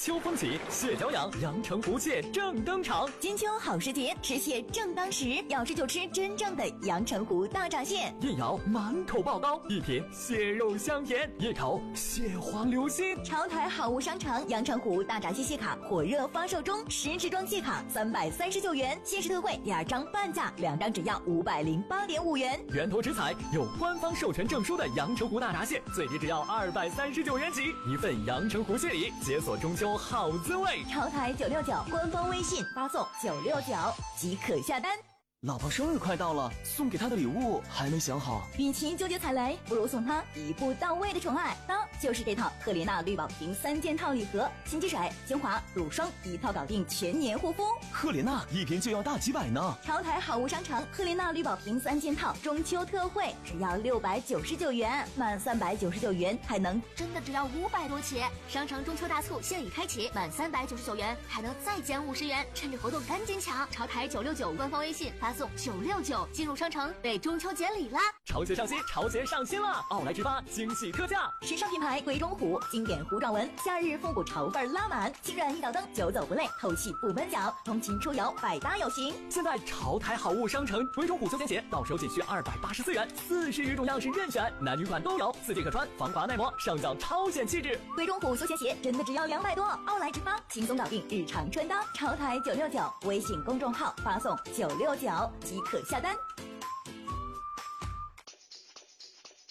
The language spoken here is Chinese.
秋风起，蟹脚痒，阳澄湖蟹正登场。 金秋好时节，吃蟹正当时，要吃就吃真正的阳澄湖大闸蟹。 一咬满口爆膏，一品蟹肉香甜，一口蟹黄流心。 潮台好物商城阳澄湖大闸蟹卡火热发售中，10支装蟹卡339元，限时特惠2张半价，2张只要508.5元。 源头直采有官方授权证书的阳澄湖大闸蟹，最低只要239元起，一份阳澄湖蟹礼，解锁中秋好滋味。 潮台969官方微信发送969即可下单。 老婆生日快到了，送给她的礼物还没想好。 与其纠结踩雷，不如送她一步到位的宠爱。那就是这套赫莲娜绿宝瓶3件套礼盒，新机水、精华、乳霜一套搞定全年护肤。 赫莲娜一瓶就要大几百呢。 潮台好物商城赫莲娜绿宝瓶3件套中秋特惠，只要699元，满399元还能真的只要500多起。商城中秋大促现已开启，满399元还能再减50元，趁着活动赶紧抢！潮台969官方微信发送969进入商城，为中秋节礼啦！ 潮鞋上新，潮鞋上新了！奥莱直发惊喜特价， 时尚品牌鬼冢虎经典糊状纹，夏日复古潮范拉满，轻软一脚蹬，久走不累，透气不闷脚，通勤出游百搭有型。 现在潮台好物商城鬼冢虎休闲鞋到手仅需284元，40余种样式任选，男女款都有，4季可穿，防滑耐磨，上脚超显气质。 鬼冢虎休闲鞋真的只要200多，奥莱直发轻松搞定日常穿搭。潮台969微信公众号发送969即可下单。